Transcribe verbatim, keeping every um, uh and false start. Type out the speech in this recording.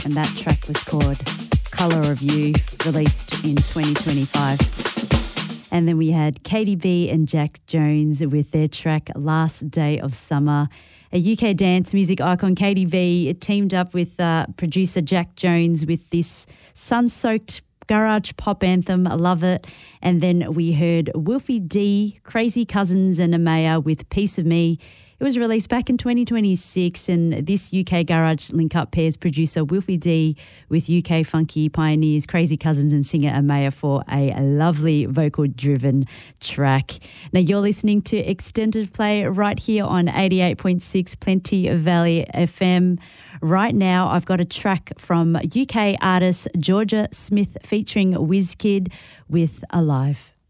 and that track was called Colour of You, released in twenty twenty-five. And then we had Katie B and Jack Jones with their track Last Day of Summer. A U K dance music icon, Katie B, teamed up with uh, producer Jack Jones with this sun-soaked garage pop anthem. I love it. And then we heard Wolfie D, Crazy Cousins and Amaya with Piece of Me. It was released back in twenty twenty-six, and this U K garage link-up pairs producer Wolfie D with U K funky pioneers Crazy Cousins and singer Amaya for a lovely vocal-driven track. Now, you're listening to Extended Play right here on eighty-eight point six Plenty Valley F M. Right now, I've got a track from U K artist Georgia Smith featuring Wizkid with Alive.